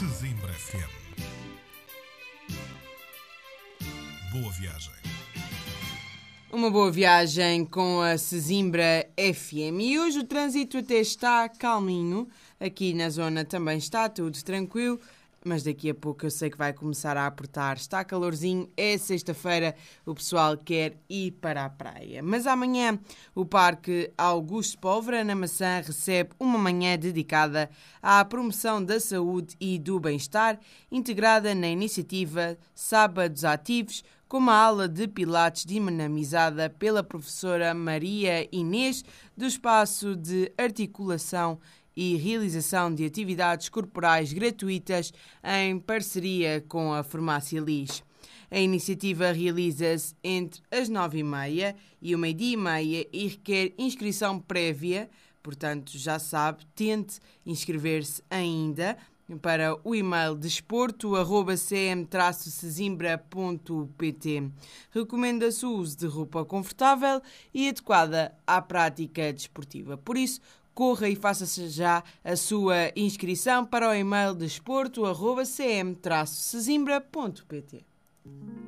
Sesimbra FM. Boa viagem. Uma boa viagem com a Sesimbra FM. E hoje o trânsito até está calminho. Aqui na zona também está tudo tranquilo. Mas daqui a pouco eu sei que vai começar a apertar. Está calorzinho, é sexta-feira, o pessoal quer ir para a praia. Mas amanhã o Parque Augusto Póvoa, na Maçã, recebe uma manhã dedicada à promoção da saúde e do bem-estar, integrada na iniciativa Sábados Ativos, com uma aula de pilates dinamizada pela professora Maria Inês, do Espaço de Articulação e realização de atividades corporais gratuitas em parceria com a Farmácia Lis. A iniciativa realiza-se entre as 9h30 e o 12h30 e requer inscrição prévia, portanto já sabe, tente inscrever-se ainda para o e-mail desporto@cm-sesimbra.pt. Recomenda-se o uso de roupa confortável e adequada à prática desportiva. Por isso, corra e faça-se já a sua inscrição para o e-mail desporto@cm-sesimbra.pt.